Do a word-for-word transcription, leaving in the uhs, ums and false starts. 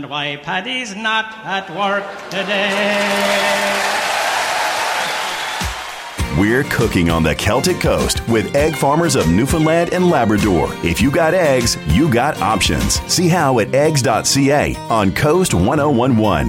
Why Paddy's not at work today. We're cooking on the Celtic Coast with egg farmers of Newfoundland and Labrador. If you got eggs, you got options. See how at eggs dot c a on Coast ten eleven.